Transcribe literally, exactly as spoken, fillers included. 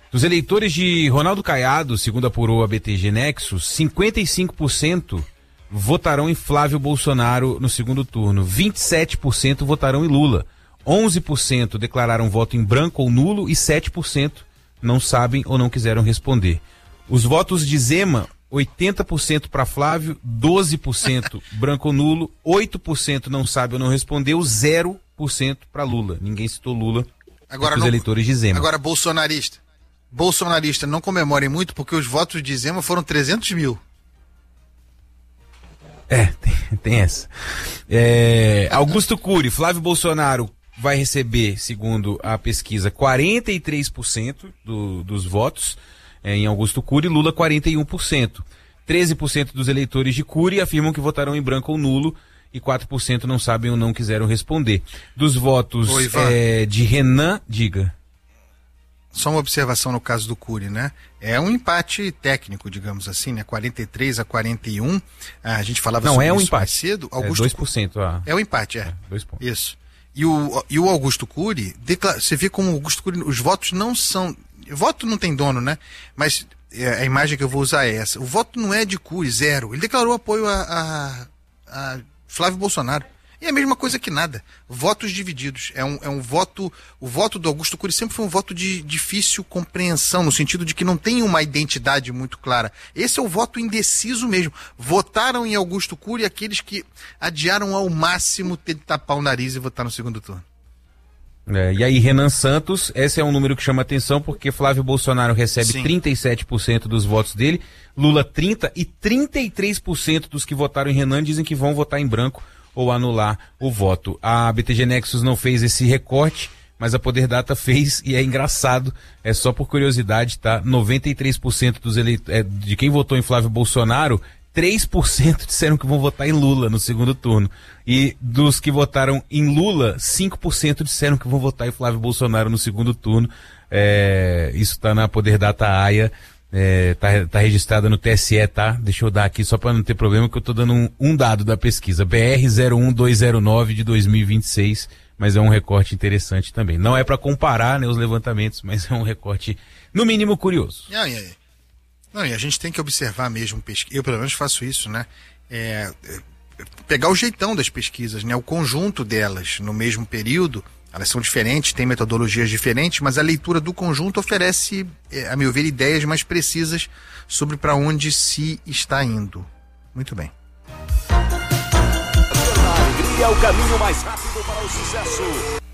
Dos eleitores de Ronaldo Caiado, segundo apurou a B T G Nexus, cinquenta e cinco por cento votarão em Flávio Bolsonaro no segundo turno, vinte e sete por cento votarão em Lula, onze por cento declararam voto em branco ou nulo e sete por cento não sabem ou não quiseram responder. Os votos de Zema, oitenta por cento para Flávio, doze por cento branco ou nulo, oito por cento não sabe ou não respondeu, zero por cento para Lula. Ninguém citou Lula agora os não, eleitores de Zema. Agora, bolsonarista. Bolsonarista, não comemorem muito porque os votos de Zema foram trezentos mil. É, tem, tem essa. É, Augusto Cury, Flávio Bolsonaro vai receber, segundo a pesquisa, quarenta e três por cento do, dos votos é, em Augusto Cury, Lula quarenta e um por cento. treze por cento dos eleitores de Cury afirmam que votarão em branco ou nulo e quatro por cento não sabem ou não quiseram responder. Dos votos Oi, é, de Renan, diga. Só uma observação no caso do Cury, né? É um empate técnico, digamos assim, né? quarenta e três a quarenta e um. Ah, a gente falava não, sobre é um isso empate. mais cedo. Augusto é dois por cento. Ah. É um empate, é. é dois pontos. Isso. E o, e o Augusto Cury, declara... você vê como o Augusto Cury, os votos não são... Voto não tem dono, né? Mas é, a imagem que eu vou usar é essa. O voto não é de Cury, zero. Ele declarou apoio a, a, a Flávio Bolsonaro. E é a mesma coisa que nada. Votos divididos. É um, é um voto... O voto do Augusto Cury sempre foi um voto de difícil compreensão, no sentido de que não tem uma identidade muito clara. Esse é o voto indeciso mesmo. Votaram em Augusto Cury aqueles que adiaram ao máximo ter de tapar o nariz e votar no segundo turno. É, e aí, Renan Santos, esse é um número que chama atenção, porque Flávio Bolsonaro recebe Sim. trinta e sete por cento dos votos dele, Lula trinta por cento, e trinta e três por cento dos que votaram em Renan dizem que vão votar em branco ou anular o voto. A B T G Nexus não fez esse recorte, mas a Poder Data fez, e é engraçado, é só por curiosidade, tá? noventa e três por cento dos eleit- é, de quem votou em Flávio Bolsonaro, três por cento disseram que vão votar em Lula no segundo turno. E dos que votaram em Lula, cinco por cento disseram que vão votar em Flávio Bolsonaro no segundo turno. É, isso está na Poder Data AIA. É, tá, tá registrada no T S E, tá? Deixa eu dar aqui só para não ter problema, que eu tô dando um, um dado da pesquisa, B R zero um dois zero nove de dois mil e vinte e seis, mas é um recorte interessante também. Não é para comparar, né, os levantamentos, mas é um recorte no mínimo curioso. Não, e, não, e a gente tem que observar mesmo, eu pelo menos faço isso, né? É, pegar o jeitão das pesquisas, né? O conjunto delas no mesmo período. Elas são diferentes, têm metodologias diferentes, mas a leitura do conjunto oferece, a meu ver, ideias mais precisas sobre para onde se está indo. Muito bem. A alegria é o caminho mais rápido para o sucesso.